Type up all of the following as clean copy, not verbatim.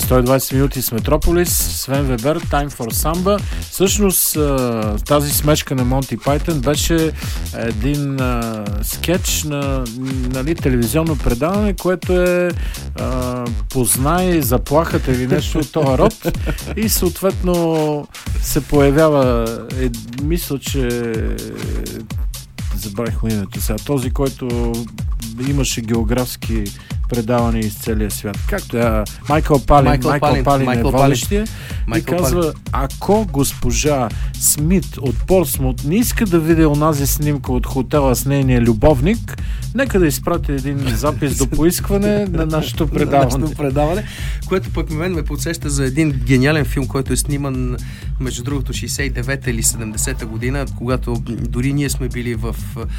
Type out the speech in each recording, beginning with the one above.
120 минути с Метрополис, Свен Вебер, Time for Samba. Всъщност тази смешка на Монти Пайтън беше един скетч на телевизионно предаване, което е познай заплахата или нещо от този род и съответно се появява мисля, че забравих името сега. Този, който имаше географски предаване из целия свят. Както е Майкъл Палин е водещия и казва, ако госпожа Смит от Портсмут не иска да види онази снимка от хотела с нейния любовник, нека да изпрати един запис до поискване на нашето предаване. Което пък мен ме подсеща за един гениален филм, който е сниман между другото 69-та или 70-та година, когато дори ние сме били в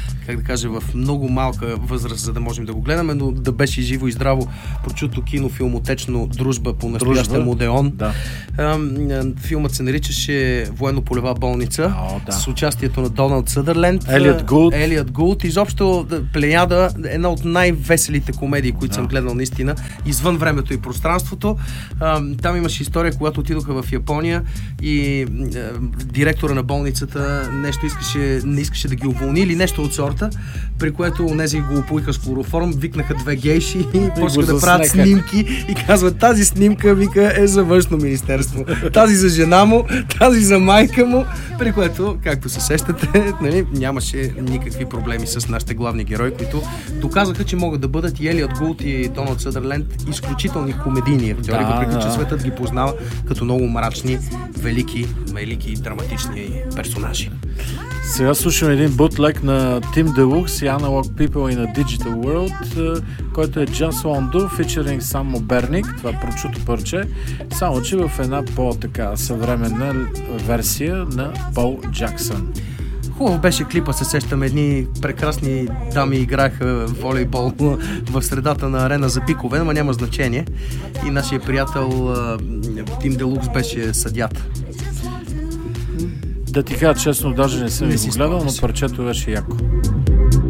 много малка възраст, за да можем да го гледаме, но да беше живо и здраво прочуто кино филмотечно Дружба по настоящем Одеон. Да. Филмът се наричаше Военно-полева болница с участието на Доналд Съдърленд, Елиот Гулд. Изобщо Плеяда, една от най-веселите комедии, които съм гледал наистина, извън времето и пространството. Там имаше история, когато отидоха в Япония и директора на болницата не искаше да ги уволни или нещо от сорта, при което онези го опоиха с хлороформ, викнаха две гейши и почнаха да правят снимки и казват, тази снимка, вика, е за външно министерство. Тази за жена му, тази за майка му, при което, както се сещате, нямаше никакви проблеми с нашите главни герои, които доказаха, че могат да бъдат и Елиот Гулд и Доналд Съдърленд изключителни комедийни актьори, въпреки че светът ги познава като много мрачни, велики и драматични персонажи. Сега слушаме един бутлег на Tim Deluxe и Analog People in a Digital World, който е Just Won't Do, featuring Sam Obernik, това прочуто парче, само че в една по-така съвременна версия на Пол Джаксън. Хубаво беше клипа, се сещаме, едни прекрасни дами играха волейбол в средата на арена за бикове, но няма значение. И нашия приятел Тим Делукс беше съдията. Да ти кажа честно, даже не съм го гледал, но парчето беше яко.